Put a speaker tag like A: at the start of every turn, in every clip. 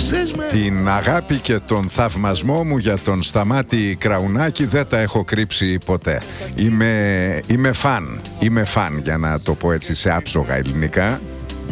A: Την αγάπη και τον θαυμασμό μου για τον Σταμάτη Κραουνάκη δεν τα έχω κρύψει ποτέ. Είμαι φαν, για να το πω έτσι σε άψογα ελληνικά.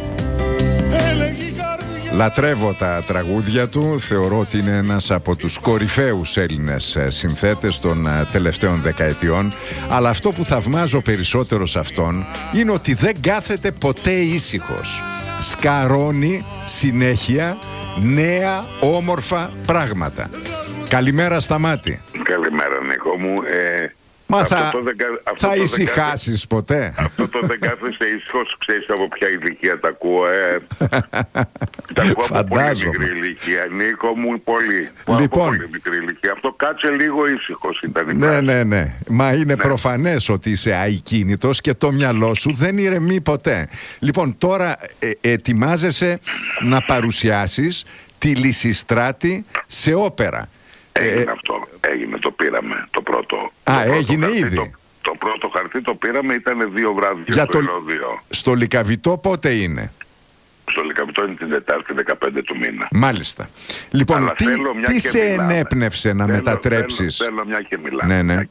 A: Λατρεύω τα τραγούδια του, θεωρώ ότι είναι ένας από τους κορυφαίους Έλληνες συνθέτες των τελευταίων δεκαετιών. Αλλά αυτό που θαυμάζω περισσότερο σε αυτόν είναι ότι δεν κάθεται ποτέ ήσυχος. Σκαρώνει συνέχεια νέα όμορφα πράγματα. Καλημέρα Σταμάτη.
B: Καλημέρα Νίκο μου.
A: Μα θα ησυχάσεις ποτέ?
B: Αυτό το δεν κάθεσαι ήσυχος, ξέρεις από ποια ηλικία τα ακούω? Τα ακούω από πολύ μικρή ηλικία, Νίκο μου, πολύ.
A: Λοιπόν,
B: από πολύ μικρή ηλικία. Αυτό κάτσε λίγο ήσυχος ήταν η
A: φράση. Ναι. Μα είναι προφανές ότι είσαι αικίνητος και το μυαλό σου δεν ηρεμεί ποτέ. Λοιπόν, τώρα ετοιμάζεσαι να παρουσιάσεις τη Λυσιστράτη σε όπερα.
B: Έγινε, το πήραμε το πρώτο.
A: Έγινε ήδη.
B: Το πρώτο χαρτί το πήραμε, ήταν 2 βράδια για στο Ηρώδειο.
A: Στο Λυκαβητό πότε είναι?
B: Στο Λυκαβητό είναι την Τετάρτη 15 του μήνα.
A: Μάλιστα. Λοιπόν, τι σε ενέπνευσε να μετατρέψεις?
B: Θέλω μια και μιλάμε. Ναι.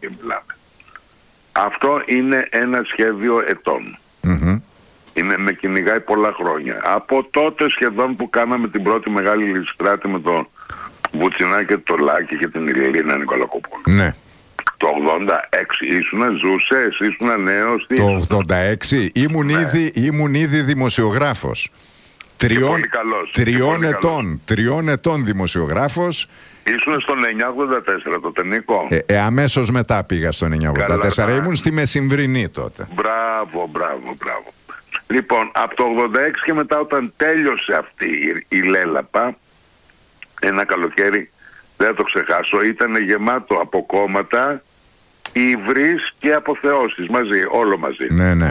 B: Αυτό είναι ένα σχέδιο ετών. Με κυνηγάει πολλά χρόνια. Από τότε σχεδόν που κάναμε την πρώτη μεγάλη Λυσιστράτη με τον Βουτσινά και το Λάκη και την Ηλίνα Νικολακοπούλου. Ναι. Το 86 ζούσες, ήσουν νέος?
A: Το 86 ήμουν ήδη δημοσιογράφος. Τριών ετών δημοσιογράφος.
B: Ήσουν στο 984 τότε, Νίκο?
A: Αμέσως μετά πήγα στο 984. Ήμουν στη Μεσημβρινή τότε.
B: Μπράβο. Λοιπόν, από το 86 και μετά, όταν τέλειωσε αυτή η λέλαπα, ένα καλοκαίρι, δεν θα το ξεχάσω, ήταν γεμάτο από κόμματα, υβρείς και αποθεώσεις μαζί, όλο μαζί.
A: Ναι.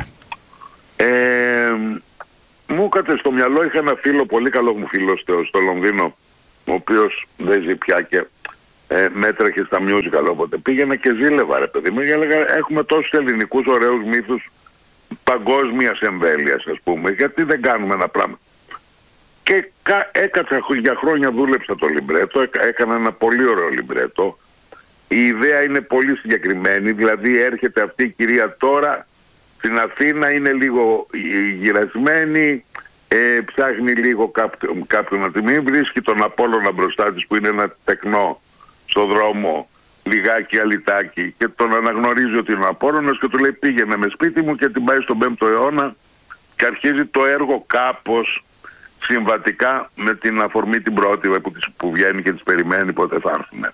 B: Μου έκατε στο μυαλό, είχα ένα φίλο, πολύ καλό μου φίλο στο Λονδίνο, ο οποίος δεν ζει πια και μέτρεχε στα musical, όποτε πήγαινα και ζήλευα, ρε παιδί μου, και έλεγα, έχουμε τόσους ελληνικούς ωραίους μύθους παγκόσμιας εμβέλειας, ας πούμε, γιατί δεν κάνουμε ένα πράγμα? Και έκατσα για χρόνια, δούλεψα το λιμπρέτο, έκανα ένα πολύ ωραίο λιμπρέτο. Η ιδέα είναι πολύ συγκεκριμένη, δηλαδή έρχεται αυτή η κυρία τώρα στην Αθήνα, είναι λίγο γυρασμένη, ψάχνει λίγο κάποιον να τη μην, βρίσκει τον Απόλλωνα μπροστά της που είναι ένα τεκνό στο δρόμο, λιγάκι αλυτάκι, και τον αναγνωρίζει ότι είναι ο Απόλλωνας και του λέει πήγαινε με σπίτι μου, και την πάει στον 5ο αιώνα και αρχίζει το έργο κάπως συμβατικά με την αφορμή την πρώτη που βγαίνει και τις περιμένει πότε θα έρθουν.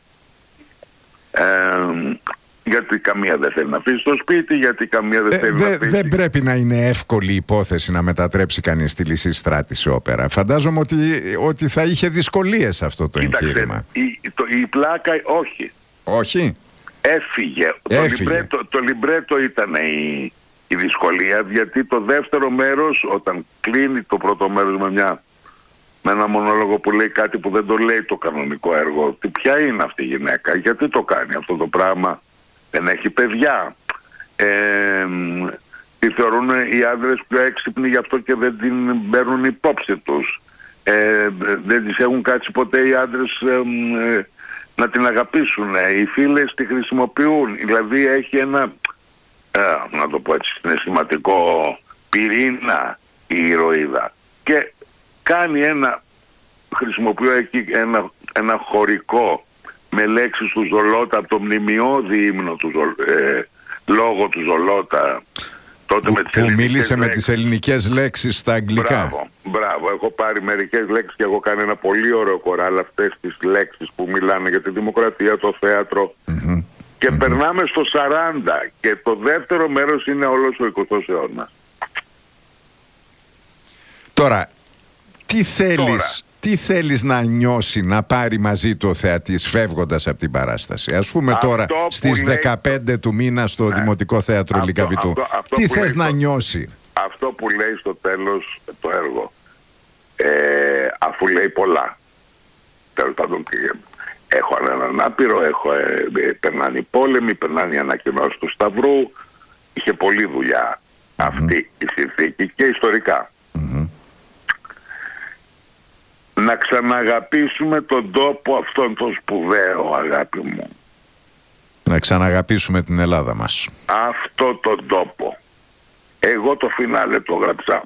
B: Γιατί καμία δεν θέλει να αφήσει στο σπίτι, γιατί καμία δεν θέλει να αφήσει.
A: Δεν πρέπει να είναι εύκολη υπόθεση να μετατρέψει κανείς τη Λυσιστράτη σε όπερα. Φαντάζομαι ότι θα είχε δυσκολίες αυτό το εγχείρημα.
B: Η πλάκα όχι. Έφυγε. Το λιμπρέτο ήταν η δυσκολία, γιατί το δεύτερο μέρος, όταν κλείνει το πρώτο μέρος με ένα μονόλογο που λέει κάτι που δεν το λέει το κανονικό έργο, ότι ποια είναι αυτή η γυναίκα, γιατί το κάνει αυτό το πράγμα, δεν έχει παιδιά, τη θεωρούν οι άντρες πιο έξυπνοι, γι' αυτό και δεν την παίρνουν υπόψη τους, δεν τις έχουν κάτσει ποτέ οι άντρες να την αγαπήσουν, οι φίλες τη χρησιμοποιούν, δηλαδή έχει ένα, να το πω έτσι, συναισθηματικό πυρήνα η ηρωίδα, και κάνει χρησιμοποιώ εκεί ένα χωρικό με λέξεις του Ζολότα από το μνημειώδη ύμνο του λόγο του Ζολότα, τότε
A: που μίλησε με τις ελληνικές λέξεις στα αγγλικά.
B: Μπράβο, έχω πάρει μερικές λέξεις και έχω κάνει ένα πολύ ωραίο κοράλ, αυτές τις λέξεις που μιλάνε για τη δημοκρατία, το θέατρο. Και περνάμε στο 40 και το δεύτερο μέρος είναι όλος ο 20ος αιώνας.
A: Τώρα, τι θέλεις να νιώσει, να πάρει μαζί του ο θεατής φεύγοντας από την παράσταση? Ας πούμε τώρα στις 15 του μήνα στο Δημοτικό Θέατρο Λυκαβητού. Τι θες να νιώσει?
B: Αυτό που λέει στο τέλος το έργο, αφού λέει πολλά, τέλος πάντων, έχω έναν άπειρο, περνάνε οι πόλεμοι, περνάνε οι ανακοινώσεις του Σταυρού, είχε πολλή δουλειά αυτή η συνθήκη και ιστορικά. να ξαναγαπήσουμε τον τόπο αυτόν τον σπουδαίο, αγάπη μου.
A: Να ξαναγαπήσουμε την Ελλάδα μας.
B: Αυτό τον τόπο. Εγώ το φινάλε το γράψα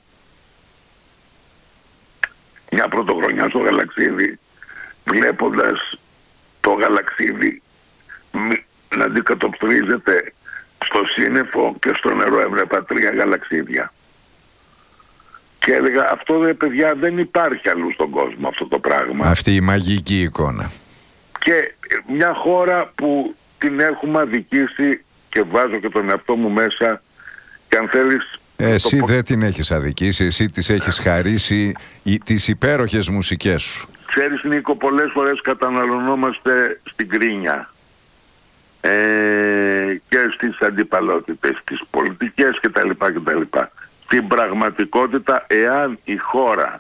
B: μια πρωτοχρονιά στο Γαλαξίδι, βλέποντας το Γαλαξίδι να αντικατοπτρίζεται στο σύννεφο και στο νερό. Έβλεπα 3 γαλαξίδια και έλεγα, αυτό παιδιά δεν υπάρχει αλλού στον κόσμο αυτό το πράγμα.
A: Αυτή η μαγική εικόνα.
B: Και μια χώρα που την έχουμε αδικήσει, και βάζω και τον εαυτό μου μέσα, και αν θέλεις...
A: Εσύ δεν την έχεις αδικήσει, εσύ τις έχεις χαρίσει τις υπέροχες μουσικές σου.
B: Ξέρεις, Νίκο, πολλές φορές καταναλωνόμαστε στην κρίνια και στις αντιπαλότητες, στις πολιτικές κτλ. Στην πραγματικότητα, εάν η χώρα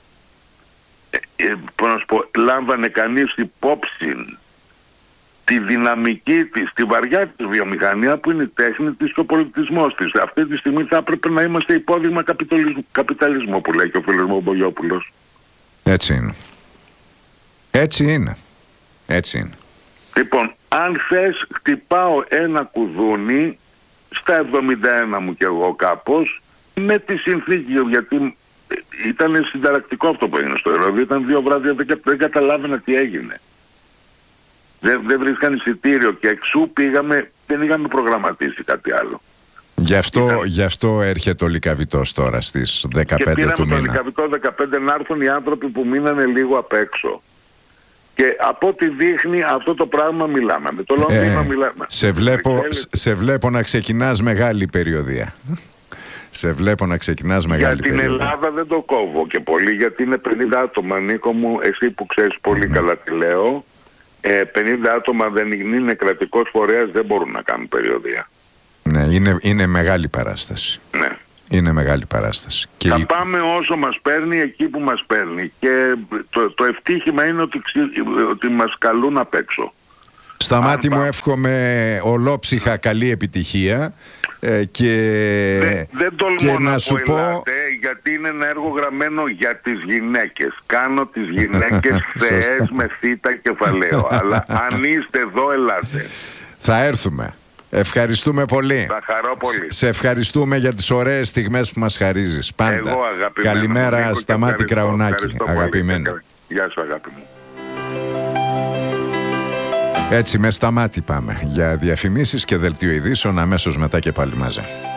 B: λάμβανε κανείς υπόψη τη δυναμική της, τη βαριά της βιομηχανία που είναι η τέχνη της και ο πολιτισμός της, αυτή τη στιγμή θα έπρεπε να είμαστε υπόδειγμα καπιταλισμού, που λέει και ο φίλος μου ο Μπογιόπουλος.
A: Έτσι είναι. Έτσι είναι. Έτσι είναι.
B: Λοιπόν, αν θες, χτυπάω ένα κουδούνι στα 71 μου κι εγώ κάπως, με τη συνθήκη, γιατί ήταν συνταρακτικό αυτό που έγινε στο Ηρώδειο. Ήταν 2 βράδια, δεν καταλάβαινα τι έγινε. Δεν βρίσκαν εισιτήριο και εξού πήγαμε, δεν είχαμε προγραμματίσει κάτι άλλο.
A: Γι' αυτό έρχεται ο Λυκαβητός τώρα στις 15
B: και πήραμε
A: του μήνα.
B: Το Λυκαβητό 15 να έρθουν οι άνθρωποι που μείνανε λίγο απ' έξω. Και από ό,τι δείχνει αυτό το πράγμα μιλάμε. Με το Λονδίνο μιλάμε.
A: Σε βλέπω να ξεκινάς μεγάλη περιοδία. Σε βλέπω να ξεκινάς μεγάλη περιοδία.
B: Για την Ελλάδα δεν το κόβω και πολύ, γιατί είναι 50 άτομα, Νίκο μου, εσύ που ξέρεις πολύ καλά τι λέω. 50 άτομα δεν είναι κρατικός φορέας, δεν μπορούν να κάνουν περιοδία.
A: Ναι, είναι μεγάλη παράσταση.
B: Ναι.
A: Είναι μεγάλη παράσταση.
B: Θα πάμε όσο μας παίρνει, εκεί που μας παίρνει. Και το ευτύχημα είναι ότι μας καλούν απ' έξω.
A: Στα μάτι μου εύχομαι ολόψυχα καλή επιτυχία και
B: δεν τολμώ
A: και
B: να
A: σου πω,
B: γιατί είναι ένα έργο γραμμένο για τις γυναίκες. Κάνω τις γυναίκες θεές με θήτα κεφαλαίο. Αλλά αν είστε εδώ, ελάτε.
A: Θα έρθουμε. Ευχαριστούμε πολύ.
B: Θα χαρώ πολύ.
A: Σε ευχαριστούμε για τις ωραίες στιγμές που μας χαρίζεις. Πάντα.
B: Εγώ, αγαπημένο.
A: Καλημέρα, Σταμάτη Κραουνάκη, αγαπημένο.
B: Γεια σου, αγάπη μου.
A: Έτσι με Σταμάτη πάμε για διαφημίσεις και δελτίο ειδήσεων, αμέσως μετά και πάλι μαζί.